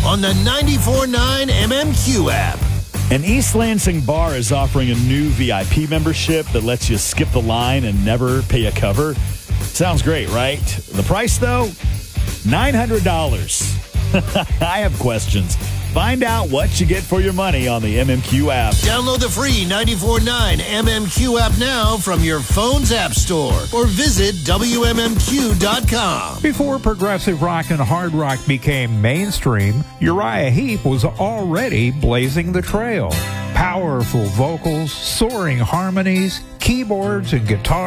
on the 94.9 MMQ app. An East Lansing bar is offering a new VIP membership that lets you skip the line and never pay a cover. Sounds great, right? The price, though? $900. I have questions. Find out what you get for your money on the MMQ app. Download the free 94.9 MMQ app now from your phone's app store or visit WMMQ.com. Before progressive rock and hard rock became mainstream, Uriah Heep was already blazing the trail. Powerful vocals, soaring harmonies, keyboards, and guitar